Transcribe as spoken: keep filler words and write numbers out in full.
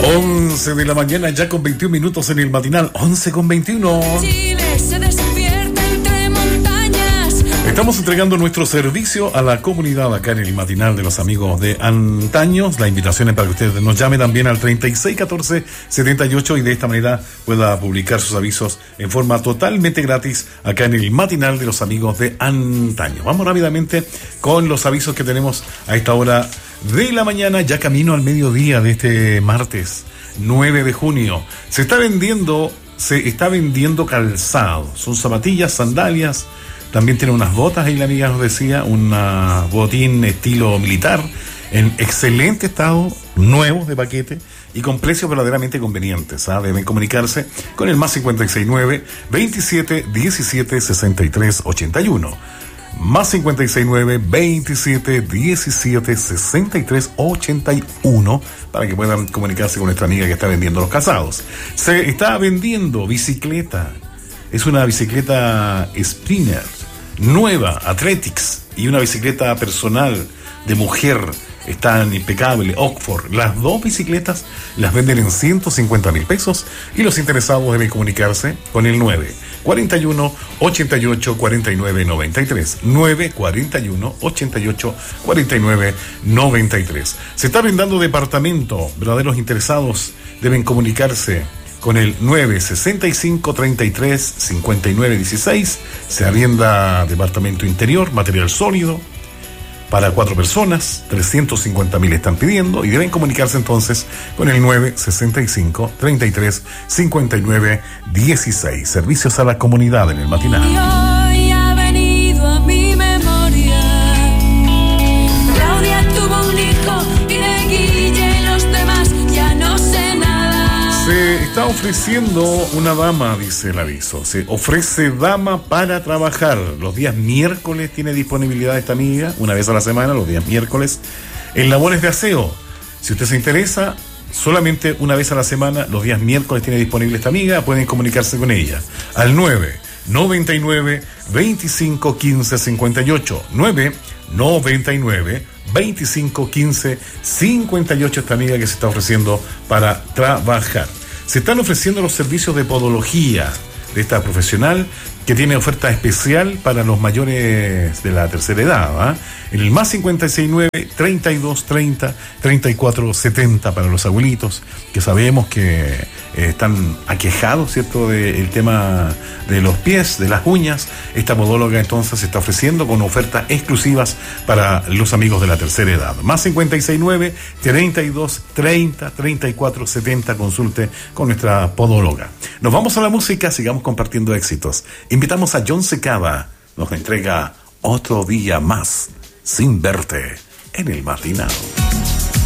once de la mañana, ya con veintiún minutos en el matinal. once con veintiuno. Chile se despierta entre montañas. Estamos entregando nuestro servicio a la comunidad acá en el matinal de los amigos de antaños. La invitación es para que ustedes nos llamen también al treinta y seis catorce setenta y ocho y de esta manera pueda publicar sus avisos en forma totalmente gratis acá en el matinal de los amigos de antaño. Vamos rápidamente con los avisos que tenemos a esta hora de la mañana, ya camino al mediodía de este martes nueve de junio. Se está vendiendo, se está vendiendo calzado. Son zapatillas, sandalias. También tiene unas botas, ahí la amiga nos decía, un botín estilo militar, en excelente estado, nuevos de paquete y con precios verdaderamente convenientes. ¿ah? Deben comunicarse con el más cincuenta y seis nueve, veintisiete, diecisiete, sesenta y tres, ochenta y uno. Más cincuenta y seis nueve, veintisiete, diecisiete, sesenta y tres, ochenta y uno para que puedan comunicarse con nuestra amiga que está vendiendo los calzados. Se está vendiendo bicicleta. Es una bicicleta Sprinter, nueva, Athletics, y una bicicleta personal de mujer. Están impecables, Oxford. Las dos bicicletas las venden en ciento cincuenta mil pesos y los interesados deben comunicarse con el nueve cuarenta y uno, ochenta y ocho, cuarenta y nueve, noventa y tres. nueve cuarenta y uno, ochenta y ocho, cuarenta y nueve, noventa y tres. Se está brindando departamento. Verdaderos interesados deben comunicarse con el nueve sesenta y cinco, treinta y tres, cincuenta y nueve, dieciséis. Se arrienda departamento interior, material sólido, para cuatro personas, trescientos cincuenta mil están pidiendo y deben comunicarse entonces con el nueve sesenta y cinco, treinta y tres, cincuenta y nueve, dieciséis. Servicios a la comunidad en el matinal. Y hoy ha venido a mi memoria. Claudia tuvo un hijo y de Guille y los demás ya no sé nada. Se está ofreciendo una dama, dice el aviso. Se ofrece dama para trabajar. Los días miércoles tiene disponibilidad esta amiga, una vez a la semana, los días miércoles, en labores de aseo. Si usted se interesa, solamente una vez a la semana, los días miércoles tiene disponible esta amiga, pueden comunicarse con ella al nueve noventa y nueve, veinticinco, quince, cincuenta y ocho. nueve noventa y nueve, veinticinco, quince, cincuenta y ocho, esta amiga que se está ofreciendo para trabajar. Se están ofreciendo los servicios de podología de esta profesional que tiene oferta especial para los mayores de la tercera edad. ¿eh? En el más cincuenta y seis nueve, treinta y dos treinta, treinta y cuatro setenta para los abuelitos que sabemos que eh, están aquejados, ¿cierto?, del tema de los pies, de las uñas. Esta podóloga entonces se está ofreciendo con ofertas exclusivas para los amigos de la tercera edad. Más cincuenta y seis nueve, treinta y dos treinta, treinta y cuatro setenta, consulte con nuestra podóloga. Nos vamos a la música, sigamos compartiendo éxitos. Invitamos a John Secada, nos entrega Otro Día Más Sin Verte en el matinal.